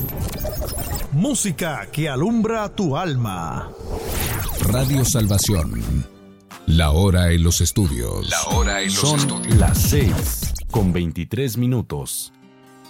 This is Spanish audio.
Música que alumbra tu alma. Radio Salvación. La hora en los estudios. Son las 6:23.